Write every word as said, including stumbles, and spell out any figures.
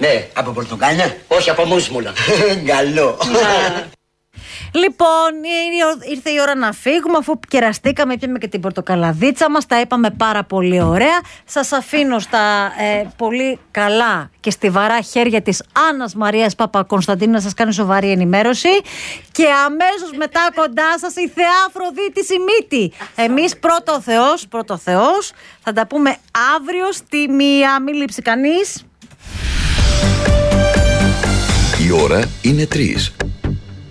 Ναι, από πορτοκάλια. Όχι, από μουσμουλα. Καλό. Λοιπόν, ήρθε η ώρα να φύγουμε, αφού κεραστήκαμε, πιάμε και την πορτοκαλαδίτσα μας, τα είπαμε πάρα πολύ ωραία. Σας αφήνω στα ε, πολύ καλά και στιβαρά χέρια της Άννας Μαρίας Παπακωνσταντίνου να σας κάνει σοβαρή ενημέρωση. Και αμέσως μετά κοντά σας η Θεά Αφροδίτη Σιμίτη. Εμείς πρώτο Θεός, πρώτο Θεός, θα τα πούμε αύριο στη μία. Μην λείψει κανείς. Η ώρα είναι τρεις.